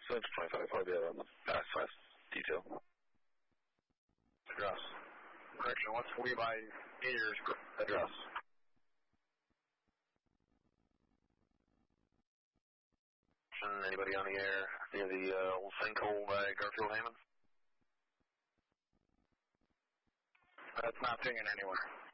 725, I'll be out on the fast detail. Address. Correction, what's Levi Gators address? Anybody on the air near the old sinkhole by Garfield Hammond? That's not pinging anywhere.